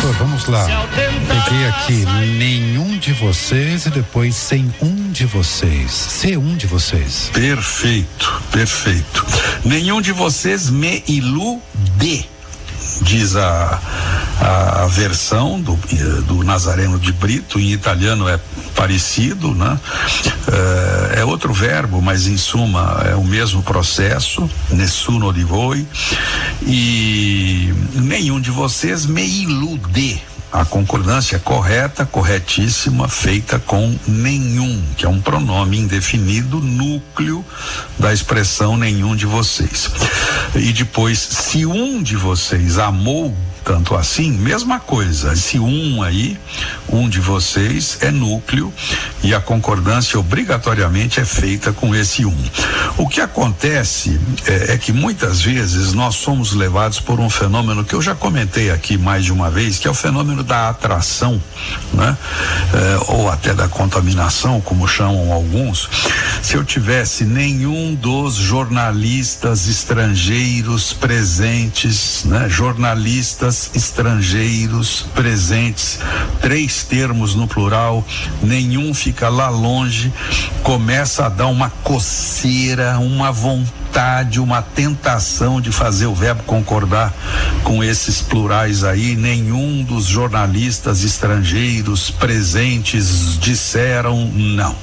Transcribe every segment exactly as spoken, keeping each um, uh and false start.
Professor, vamos lá. Peguei aqui nenhum de vocês e depois sem um de vocês. Ser um de vocês. Perfeito, perfeito. Nenhum de vocês me ilude, diz a, a, a versão do, do Nazareno de Brito. Em italiano é parecido, né? É, é outro verbo, mas em suma é o mesmo processo. Nessuno di voi. E nenhum de vocês me ilude. A concordância correta, corretíssima, feita com nenhum, que é um pronome indefinido, núcleo da expressão nenhum de vocês. E depois, se um de vocês amou tanto assim, mesma coisa. Se um aí, um de vocês é núcleo e a concordância obrigatoriamente é feita com esse um. O que acontece é, é que muitas vezes nós somos levados por um fenômeno que eu já comentei aqui mais de uma vez, que é o fenômeno da atração, né? É, ou até da contaminação, como chamam alguns. Se eu tivesse nenhum dos jornalistas estrangeiros presentes, né? Jornalistas estrangeiros presentes, três termos no plural, nenhum fica lá longe, começa a dar uma coceira, uma vontade, uma tentação de fazer o verbo concordar com esses plurais aí. Nenhum dos jornalistas estrangeiros presentes disseram não.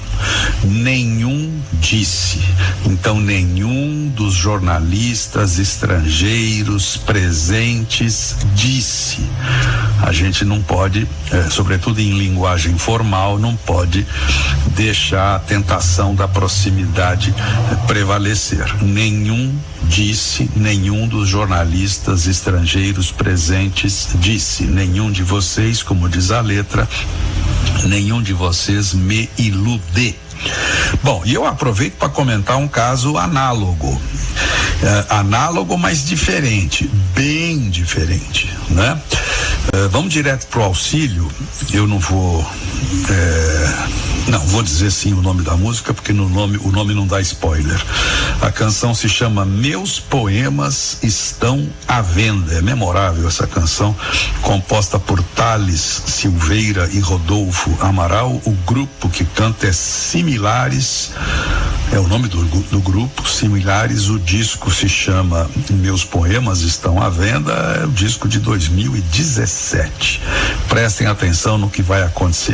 Nenhum disse. Então, nenhum dos jornalistas estrangeiros presentes disse. A gente não pode, é, sobretudo em linguagem formal, não pode deixar a tentação da proximidade é, prevalecer. Nenhum disse, nenhum dos jornalistas estrangeiros presentes disse. Nenhum de vocês, como diz a letra, nenhum de vocês me ilude. Bom, e eu aproveito para comentar um caso análogo. É, análogo, mas diferente, bem diferente, né? É, vamos direto pro auxílio. Eu não vou é, não, vou dizer sim o nome da música, porque no nome, o nome não dá spoiler. A canção se chama Meus Poemas Estão à Venda. É memorável essa canção, composta por Thales Silveira e Rodolfo Amaral. O grupo que canta é Similares, é o nome do, do grupo, Similares. O disco se chama Meus Poemas Estão à Venda, é o disco de dois mil e dezessete. Prestem atenção no que vai acontecer